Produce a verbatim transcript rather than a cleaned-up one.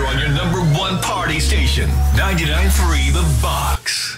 on your number one party station, ninety-nine point three The Box.